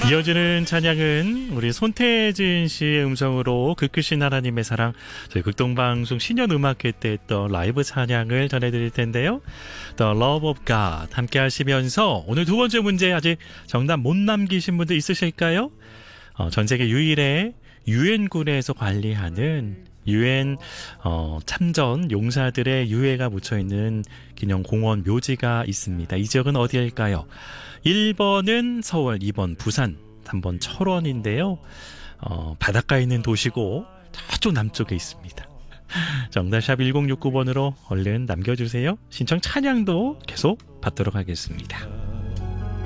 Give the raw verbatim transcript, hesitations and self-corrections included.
이어지는 찬양은 우리 손태진 씨의 음성으로 그 크신 하나님의 사랑, 저희 극동방송 신년음악회 때 했던 라이브 찬양을 전해드릴 텐데요. The Love of God 함께 하시면서 오늘 두 번째 문제 아직 정답 못 남기신 분들 있으실까요? 어, 전 세계 유일의 유엔군에서 관리하는 유엔 어, 참전 용사들의 유해가 묻혀있는 기념공원 묘지가 있습니다. 이 지역은 어디일까요? 일 번은 서울, 이 번 부산, 삼 번 철원인데요. 어, 바닷가에 있는 도시고 저쪽 남쪽에 있습니다. 정답 샵 일공육구 번으로 얼른 남겨주세요. 신청 찬양도 계속 받도록 하겠습니다.